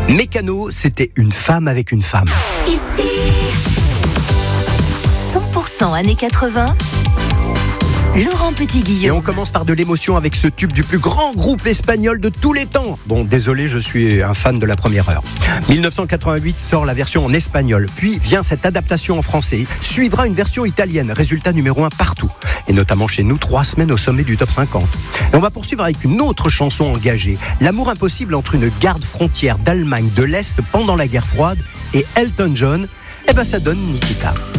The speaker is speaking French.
Mécano, c'était une femme avec une femme. Ici, 100% années 80. Laurent Et Petit-Guillaume. on commence par de l'émotion avec ce tube du plus grand groupe espagnol de tous les temps. Bon, désolé, je suis un fan de la première heure. 1988 sort la version en espagnol, puis vient cette adaptation en français. Suivra une version italienne, résultat numéro 1 partout. Et notamment chez nous, 3 semaines au sommet du top 50. Et on va poursuivre avec une autre chanson engagée. L'amour impossible entre une garde frontière d'Allemagne de l'Est pendant la guerre froide et Elton John. Eh ben ça donne Nikita.